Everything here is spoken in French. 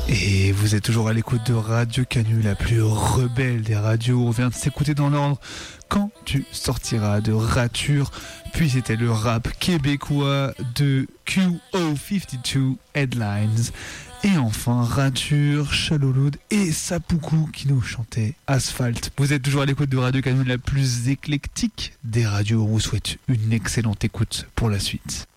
Et vous êtes toujours à l'écoute de Radio Canu, la plus rebelle des radios. On vient de s'écouter dans l'ordre Quand tu sortiras de Rature, puis c'était le rap québécois de QO52 Headlines. Et enfin Rature, Shallow Load et Sapoukou qui nous chantait Asphalt. Vous êtes toujours à l'écoute de Radio Canu, la plus éclectique des radios. On vous souhaite une excellente écoute pour la suite.